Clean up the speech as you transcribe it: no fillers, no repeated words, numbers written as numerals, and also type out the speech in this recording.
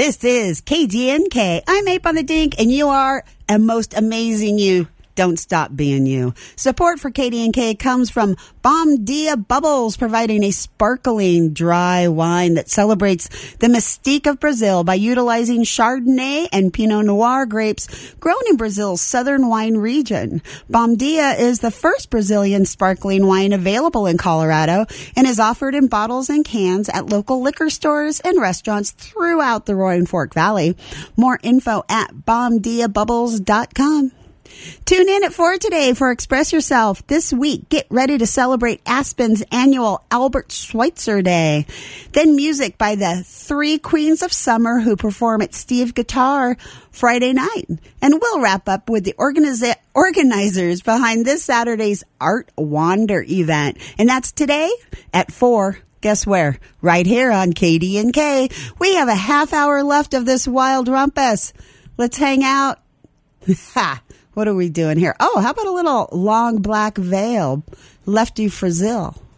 This is KDNK. I'm Ape on the Dink, and you are a most amazing you. Don't stop being you. Support for KDNK comes from Bom Dia Bubbles, providing a sparkling, dry wine that celebrates the mystique of Brazil by utilizing Chardonnay and Pinot Noir grapes grown in Brazil's southern wine region. Bom Dia is the first Brazilian sparkling wine available in Colorado and is offered in bottles and cans at local liquor stores and restaurants throughout the Roaring Fork Valley. More info at bomdiabubbles.com. Tune in at 4 today for Express Yourself. This week, get ready to celebrate Aspen's annual Albert Schweitzer Day. Then music by the Three Queens of Summer, who perform at Steve Guitar Friday night. And we'll wrap up with the organizers behind this Saturday's Art Wander event. And that's today at 4. Guess where? Right here on KDNK. We have a half hour left of this wild rumpus. Let's hang out. Ha! What are we doing here? Oh, how about a little Long Black Veil, Lefty Frizzell?